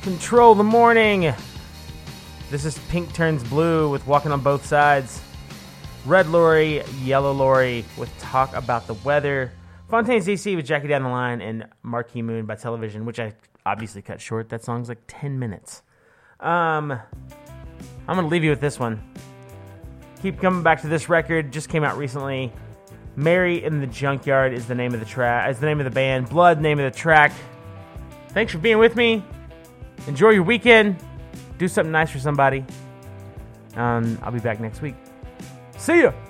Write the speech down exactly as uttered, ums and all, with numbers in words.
Control the morning. This is Pink Turns Blue with Walking on Both Sides. Red Lorry, Yellow Lorry with Talk About the Weather. Fontaine's D C with Jackie Down the Line, and Marquee Moon by Television, which I obviously cut short. That song's like ten minutes. Um, I'm going to leave you with this one. Keep coming back to this record. Just came out recently. Mary in the Junkyard is the name of the track. Is the name of the band. Blood, name of the track. Thanks for being with me. Enjoy your weekend. Do something nice for somebody. Um, I'll be back next week. See ya.